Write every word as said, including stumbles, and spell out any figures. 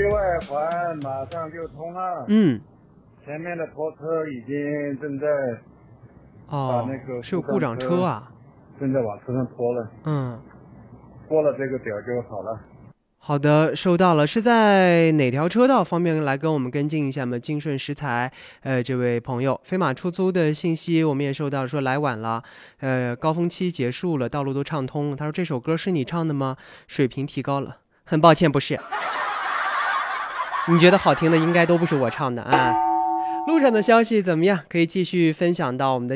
外环马上就通了。 嗯， 前面的拖车已经正在哦， 把那个是有故障车啊， 正在往车上拖了。 嗯， 过了这个点就好了。 好的，收到了。是在哪条车道？方便来跟我们跟进一下吗？金顺食材，呃，这位朋友，飞马出租的信息我们也收到，说来晚了，呃，高峰期结束了，道路都畅通。他说这首歌是你唱的吗？水平提高了，很抱歉，不是。你觉得好听的应该都不是我唱的啊。路上的消息怎么样？可以继续分享到我们的